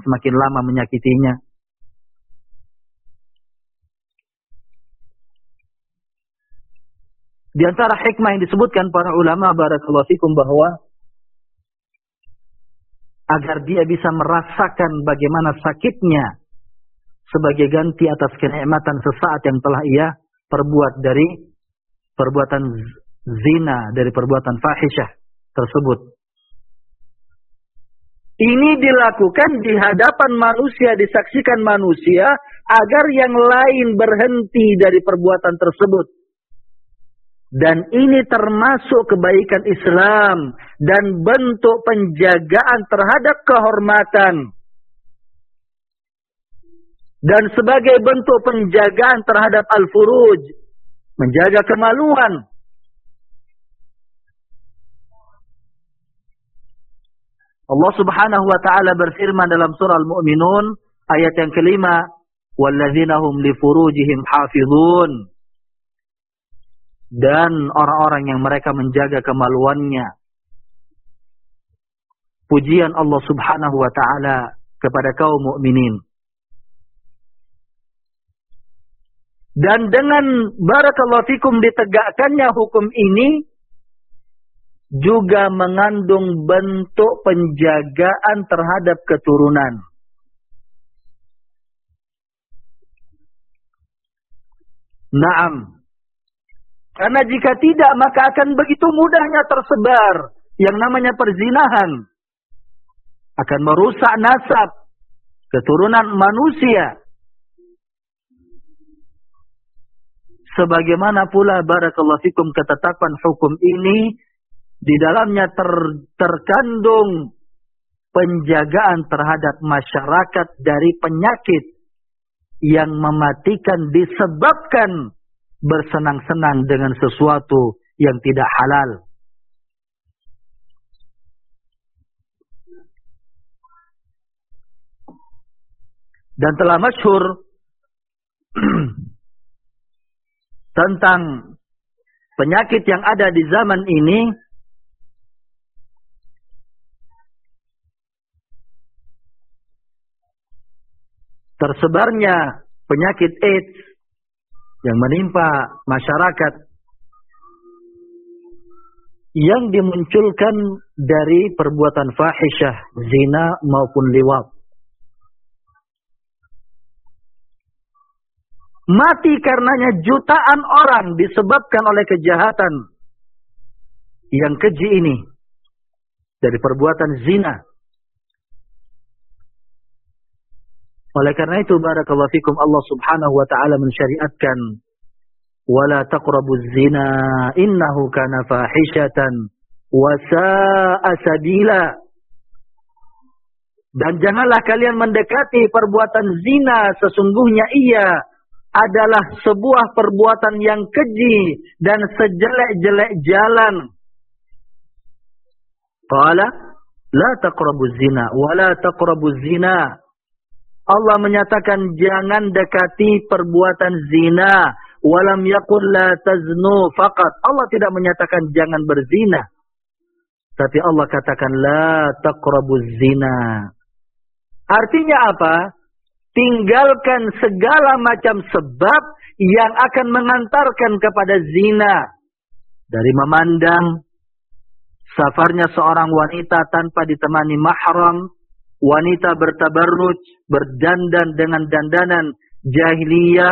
semakin lama menyakitinya. Di antara hikmah yang disebutkan para ulama barakallahu fikum bahwa agar dia bisa merasakan bagaimana sakitnya sebagai ganti atas kenikmatan sesaat yang telah ia perbuat dari perbuatan zina, dari perbuatan fahisyah tersebut. Ini dilakukan di hadapan manusia, disaksikan manusia, agar yang lain berhenti dari perbuatan tersebut. Dan ini termasuk kebaikan Islam dan bentuk penjagaan terhadap kehormatan. Dan sebagai bentuk penjagaan terhadap al-furuj, menjaga kemaluan. Allah Subhanahu wa taala berfirman dalam surah Al-Mu'minun ayat yang kelima, walladzina hum li furujihim hafizun. Dan orang-orang yang mereka menjaga kemaluannya. Pujian Allah Subhanahu wa taala kepada kaum mukminin. Dan dengan barakallahu fikum ditegakkannya hukum ini juga mengandung bentuk penjagaan terhadap keturunan. Naam. Karena jika tidak, maka akan begitu mudahnya tersebar yang namanya perzinahan. Akan merusak nasab keturunan manusia. Sebagaimana pula barakallahu fikum ketetapan hukum ini, di dalamnya terkandung penjagaan terhadap masyarakat dari penyakit yang mematikan disebabkan bersenang-senang dengan sesuatu yang tidak halal. Dan telah masyhur tentang penyakit yang ada di zaman ini, tersebarnya penyakit AIDS yang menimpa masyarakat yang dimunculkan dari perbuatan fahisyah, zina maupun liwat. Mati karenanya jutaan orang disebabkan oleh kejahatan yang keji ini dari perbuatan zina. Oleh karena itu barakallahu fikum Allah Subhanahu wa taala mensyariatkan wala taqrabuz zina innahu kana fahishatan wa sa'a sabila. Dan janganlah kalian mendekati perbuatan zina, sesungguhnya ia adalah sebuah perbuatan yang keji dan sejelek-jelek jalan. Qala la taqrabuz zina wala taqrabuz zina. Allah menyatakan jangan dekati perbuatan zina. Walam yaqul la taznu faqat. Allah tidak menyatakan jangan berzina. Tapi Allah katakan la taqrabuz zina. Artinya apa? Tinggalkan segala macam sebab yang akan mengantarkan kepada zina. Dari memandang safarnya seorang wanita tanpa ditemani mahram. Wanita bertabarruj, berdandan dengan dandanan jahiliyah.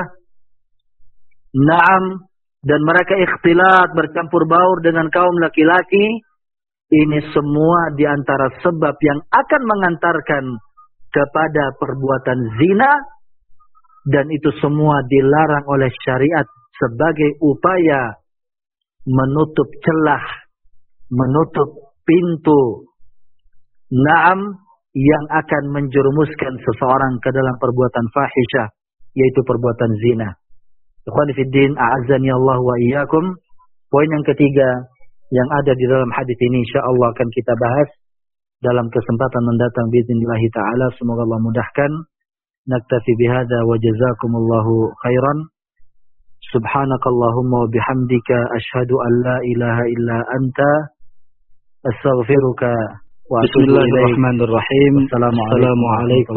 Naam. Dan mereka ikhtilat, bercampur baur dengan kaum laki-laki. Ini semua di antara sebab yang akan mengantarkan kepada perbuatan zina. Dan itu semua dilarang oleh syariat sebagai upaya menutup celah, menutup pintu. Naam. Yang akan menjerumuskan seseorang ke dalam perbuatan fahisyah, yaitu perbuatan zina. Ikhwani fiddin, a'azzani Allah wa iyyakum. Poin yang ketiga yang ada di dalam hadis ini insyaallah akan kita bahas dalam kesempatan mendatang biidznillah taala. Semoga Allah mudahkan. Naktafi bihadza wa jazakumullahu khairan. Subhanakallahumma wa bihamdika asyhadu an la ilaha illa anta astaghfiruka. Bismillahirrahmanirrahim. Assalamualaikum.